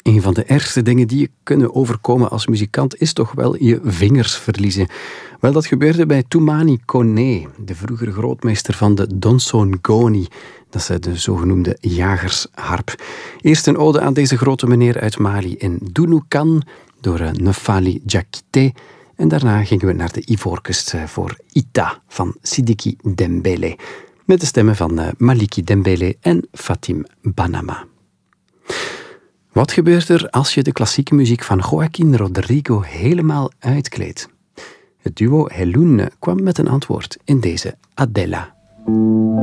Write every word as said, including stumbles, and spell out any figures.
Een van de ergste dingen die je kunnen overkomen als muzikant is toch wel je vingers verliezen. Wel, dat gebeurde bij Toumani Koné, de vroegere grootmeester van de Donsongoni. Dat is de zogenoemde jagersharp. Eerst een ode aan deze grote meneer uit Mali in Dounoukan door Nefali Diakité. En daarna gingen we naar de Ivoorkust voor Ita van Sidiki Dembélé. Met de stemmen van Maliki Dembélé en Fatim Banama. Wat gebeurt er als je de klassieke muziek van Joaquín Rodrigo helemaal uitkleedt? Het duo Helune kwam met een antwoord in deze Adela.